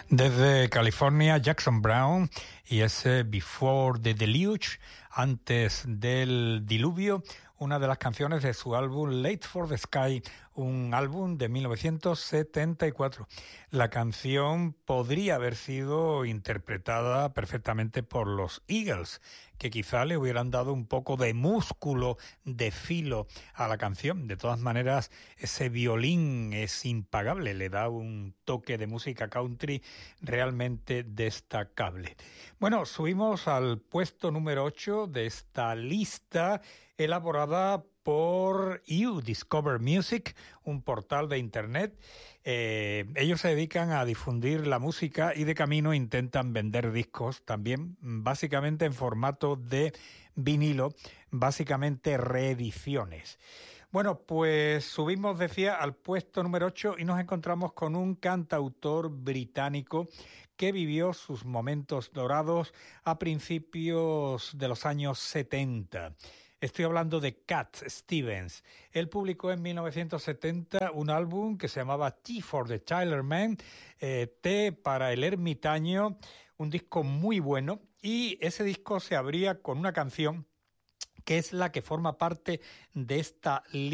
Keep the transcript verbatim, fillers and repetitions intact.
Desde California, Jackson Browne y ese Before the Deluge, antes del diluvio, una de las canciones de su álbum Late for the Sky, un álbum de mil novecientos setenta y cuatro. La canción podría haber sido interpretada perfectamente por los Eagles, que quizá le hubieran dado un poco de músculo, de filo a la canción. De todas maneras, ese violín es impagable, le da un toque de música country realmente destacable. Bueno, subimos al puesto número ocho de esta lista elaborada por You Discover Music, un portal de internet. Eh, ellos se dedican a difundir la música y de camino intentan vender discos también, básicamente en formato de vinilo, básicamente reediciones. Bueno, pues subimos, decía, al puesto número ocho y nos encontramos con un cantautor británico que vivió sus momentos dorados a principios de los años setenta. Estoy hablando de Cat Stevens. Él publicó en mil novecientos setenta un álbum que se llamaba Tea for the Tilerman, eh, Té para el ermitaño, un disco muy bueno, y ese disco se abría con una canción que es la que forma parte de esta lista